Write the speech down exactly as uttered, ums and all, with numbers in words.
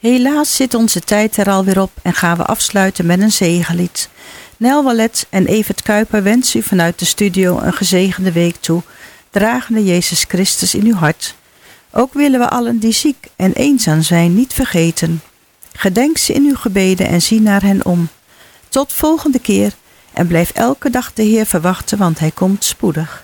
Helaas zit onze tijd er alweer op en gaan we afsluiten met een zegenlied. Nel Wallet en Evert Kuiper wensen u vanuit de studio een gezegende week toe, dragende Jezus Christus in uw hart. Ook willen we allen die ziek en eenzaam zijn niet vergeten. Gedenk ze in uw gebeden en zie naar hen om. Tot volgende keer en blijf elke dag de Heer verwachten, want Hij komt spoedig.